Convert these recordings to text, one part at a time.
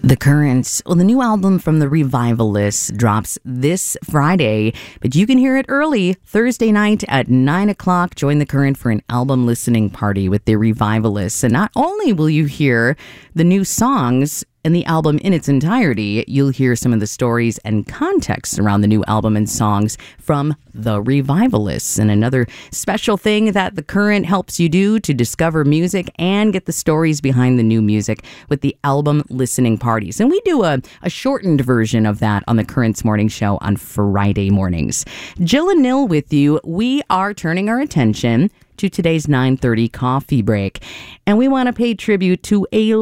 The Current. Well, the new album from the Revivalists drops this Friday, but you can hear it early Thursday night at 9 o'clock. Join The Current for an album listening party with the Revivalists. And not only will you hear the new songs and the album in its entirety, you'll hear some of the stories and context around the new album and songs from the Revivalists. And another special thing that The Current helps you do to discover music and get the stories behind the new music with the album listening parties. And we do a shortened version of that on The Current's morning show on Friday mornings. Jill and Nil with you. We are turning our attention to today's 9:30 coffee break. And we want to pay tribute to a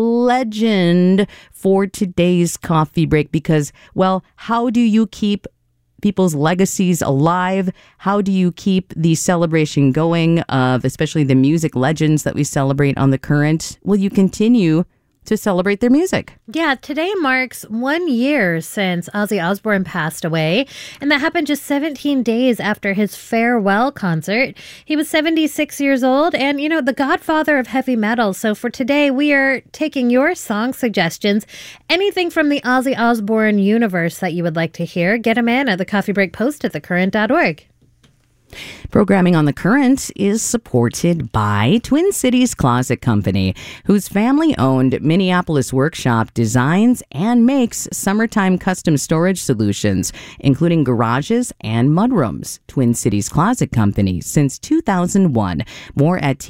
legend for today's coffee break because, well, how do you keep people's legacies alive? How do you keep the celebration going of especially the music legends that we celebrate on The Current? Will you continue to celebrate their music? Yeah, today marks 1 year since Ozzy Osbourne passed away, and that happened just 17 days after his farewell concert. He was 76 years old and, the godfather of heavy metal. So for today, we are taking your song suggestions, anything from the Ozzy Osbourne universe that you would like to hear. Get them in at the Coffee Break Post at thecurrent.org. Programming on The Current is supported by Twin Cities Closet Company, whose family-owned Minneapolis workshop designs and makes summertime custom storage solutions, including garages and mudrooms. Twin Cities Closet Company since 2001. More at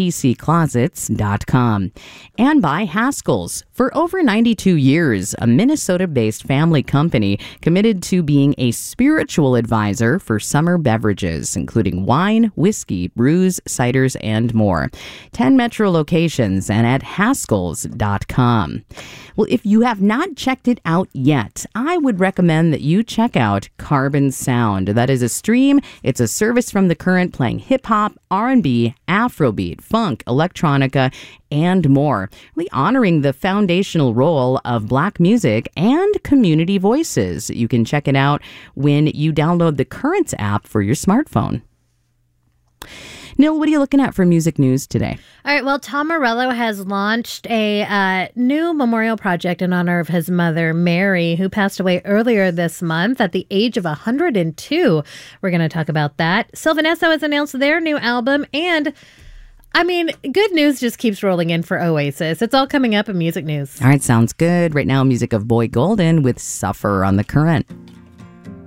tcclosets.com. And by Haskell's. For over 92 years, a Minnesota-based family company committed to being a spiritual advisor for summer beverages, including wine, whiskey, brews, ciders, and more. 10 metro locations and at Haskells.com. Well, if you have not checked it out yet, I would recommend that you check out Carbon Sound. That is a stream. It's a service from The Current playing hip-hop, R&B, Afrobeat, funk, electronica, and more. Really honoring the foundational role of Black music and community voices. You can check it out when you download the Current app for your smartphone. Nil, what are you looking at for music news today? All right, well, Tom Morello has launched a new memorial project in honor of his mother, Mary, who passed away earlier this month at the age of 102. We're going to talk about that. Sylvan Esso has announced their new album, and good news just keeps rolling in for Oasis. It's all coming up in music news. All right, sounds good. Right now, music of Boy Golden with Suffer on The Current.